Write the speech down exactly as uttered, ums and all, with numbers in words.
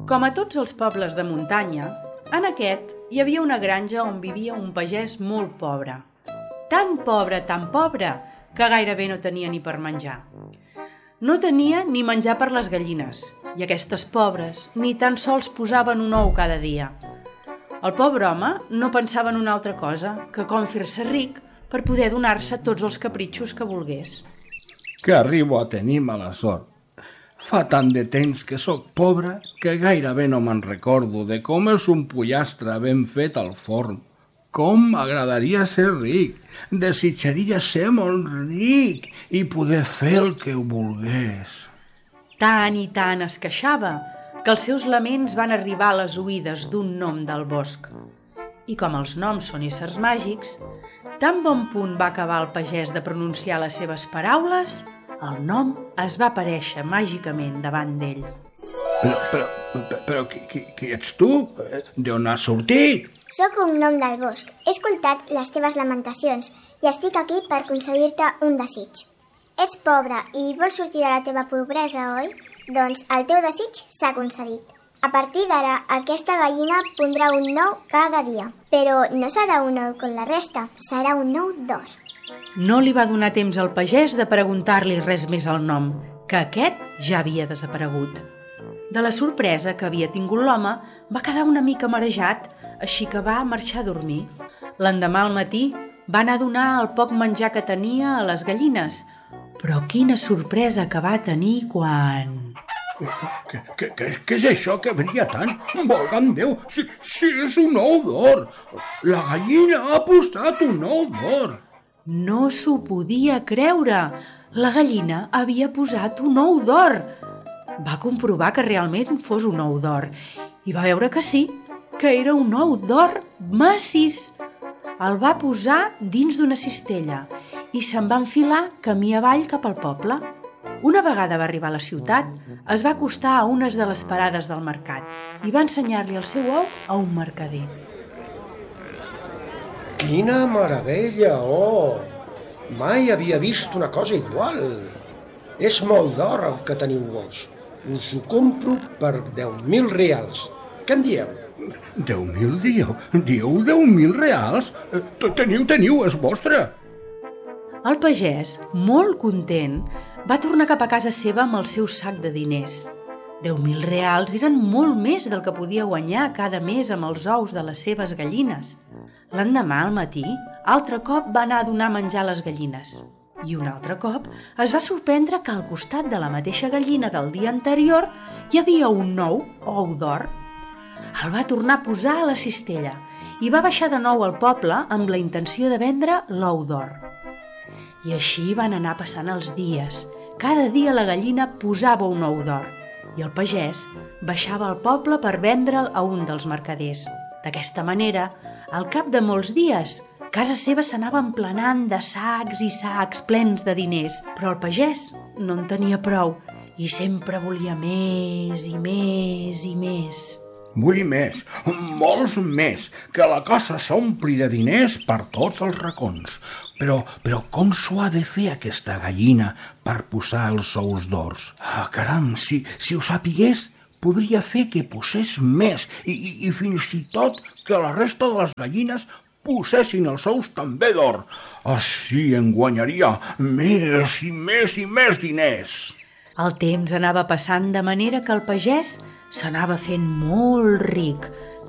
Com a tots els pobles de muntanya, en aquest hi havia una granja on vivia un pagès molt pobre. Tan pobre, tan pobre, que gairebé no tenia ni per menjar. No tenia ni menjar per les gallines, i aquestes pobres ni tan sols posaven un ou cada dia. El pobre home no pensava en una altra cosa que com fer-se ric per poder donar-se tots els capritxos que volgués. Que arribo a tenir mala sort. Fa tant de temps que sóc pobre que gairebé no me'n recordo de com és un pollastre ben fet al forn. Com m'agradaria ser ric. Desitjaria ser molt ric i poder fer el que volgués. Tant i tant es queixava que els seus laments van arribar a les oïdes d'un nom del bosc. I com els noms són éssers màgics, tan bon punt va acabar el pagès de pronunciar les seves paraules, el nom es va aparèixer màgicament davant d'ell. Però, però, però, però qui, qui, qui ets tu? D'on has sortit? Soc un nom del bosc. He escoltat les teves lamentacions i estic aquí per concedir-te un desig. Ets pobre i vols sortir de la teva pobresa, oi? Doncs el teu desig s'ha concedit. A partir d'ara, aquesta gallina pondrà un nou cada dia. Però no serà un ou com la resta, serà un ou d'or. No li va donar temps al pagès de preguntar-li res més al nom, que aquest ja havia desaparegut. De la sorpresa que havia tingut l'home, va quedar una mica marejat, així que va marxar a dormir. L'endemà al matí va anar a donar el poc menjar que tenia a les gallines, però quina sorpresa que va tenir quan... Què, què, què, què és això que brilla tant? Volga'm Déu, si, si és un ou d'or! La gallina ha posat un ou d'or! No s'ho podia creure! La gallina havia posat un ou d'or! Va comprovar que realment fos un ou d'or i va veure que sí, que era un ou d'or massís. El va posar dins d'una cistella i se'n va enfilar camí avall cap al poble. Una vegada va arribar a la ciutat, es va acostar a unes de les parades del mercat i va ensenyar-li el seu ou a un mercader. Quina meravella, oh! Mai havia vist una cosa igual. És molt d'or el que teniu vos. Us ho compro per deu mil reals. Què en dieu? Deu mil dieu? Dieu deu mil reals? Teniu, teniu, és vostre. El pagès, molt content, va tornar cap a casa seva amb el seu sac de diners. Deu mil reals eren molt més del que podia guanyar cada mes amb els ous de les seves gallines. L'endemà al matí, altre cop va anar a donar menjar a les gallines. I un altre cop es va sorprendre que al costat de la mateixa gallina del dia anterior hi havia un nou ou d'or. El va tornar a posar a la cistella i va baixar de nou al poble amb la intenció de vendre l'ou d'or. I així van anar passant els dies. Cada dia la gallina posava un ou d'or i el pagès baixava al poble per vendre'l a un dels mercaders. D'aquesta manera, al cap de molts dies, casa seva s'anava emplenant de sacs i sacs plens de diners, però el pagès no en tenia prou i sempre volia més i més i més. Vull més, molts més, que la casa s'ompli de diners per tots els racons. Però, però com s'ho ha de fer aquesta gallina per posar els ous d'ors? Ah, caram, si, si ho sapigués, podria fer que posés més i, i, i fins i tot que la resta de les gallines posessin els ous també d'or. Així en guanyaria més i més i més diners. El temps anava passant de manera que el pagès s'anava fent molt ric,